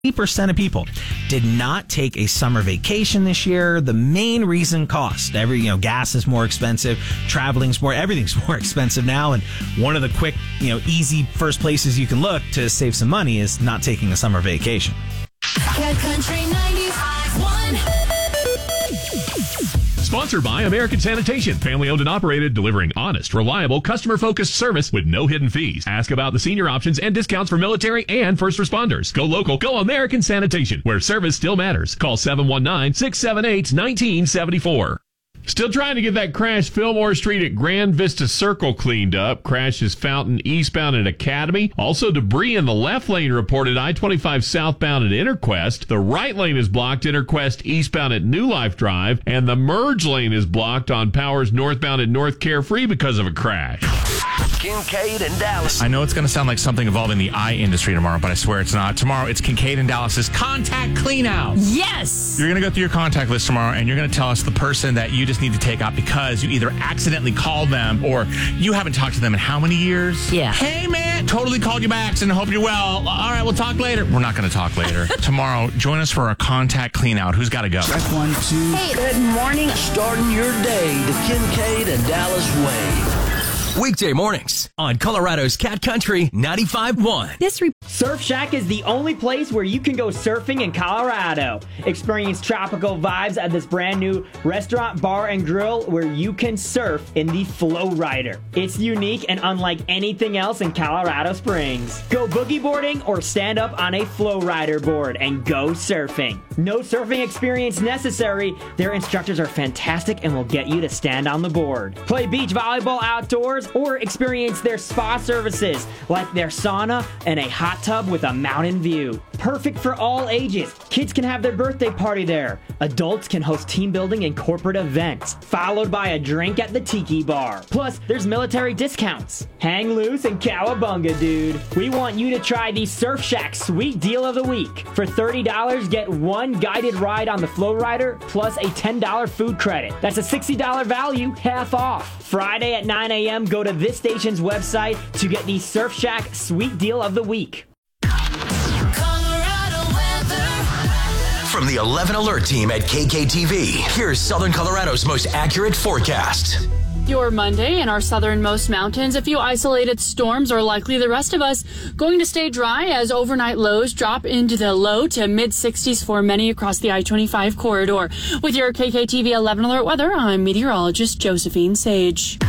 80% of people did not take a summer vacation this year. The main reason, cost. Gas is more expensive, everything's more expensive now. And one of the quick, easy first places you can look to save some money is not taking a summer vacation. Cat Country 95.1. Sponsored by American Sanitation, family owned and operated, delivering honest, reliable, customer-focused service with no hidden fees. Ask about the senior options and discounts for military and first responders. Go local, go American Sanitation, where service still matters. Call 719-678-1974. Still trying to get that crash Fillmore Street at Grand Vista Circle cleaned up. Crashes Fountain eastbound at Academy. Also debris in the left lane reported I-25 southbound at Interquest. The right lane is blocked Interquest eastbound at New Life Drive. And the merge lane is blocked on Powers northbound at North Carefree because of a crash. Kincaid and Dallas. I know it's going to sound like something involving the eye industry tomorrow, but I swear it's not. Tomorrow, it's Kincaid and Dallas's contact clean out. Yes! You're going to go through your contact list tomorrow, and you're going to tell us the person that you just need to take out because you either accidentally called them or you haven't talked to them in how many years? Yeah. Hey, man, totally called you back and hope you're well. All right, we'll talk later. We're not going to talk later. Tomorrow, join us for our contact clean out. Who's got to go? Check 1, 2. Hey, good morning. Starting your day the Kincaid and Dallas way. Weekday mornings on Colorado's Cat Country 95.1. Surf Shack is the only place where you can go surfing in Colorado. Experience tropical vibes at this brand new restaurant, bar, and grill where you can surf in the Flow Rider. It's unique and unlike anything else in Colorado Springs. Go boogie boarding or stand up on a Flow Rider board and go surfing. No surfing experience necessary. Their instructors are fantastic and will get you to stand on the board. Play beach volleyball outdoors or experience their spa services like their sauna and a hot tub with a mountain view. Perfect for all ages. Kids can have their birthday party there. Adults can host team building and corporate events, followed by a drink at the Tiki Bar. Plus, there's military discounts. Hang loose and cowabunga, dude. We want you to try the Surf Shack Sweet Deal of the Week. For $30, get one guided ride on the Flow Rider plus a $10 food credit. That's a $60 value, half off. Friday at 9 a.m., go to this station's website to get the Surf Shack Sweet Deal of the Week. From the 11 Alert Team at KKTV, here's Southern Colorado's most accurate forecast. Your Monday in our southernmost mountains, a few isolated storms are likely. The rest of us going to stay dry as overnight lows drop into the low to mid-60s for many across the I-25 corridor. With your KKTV 11 Alert weather, I'm meteorologist Josephine Sage.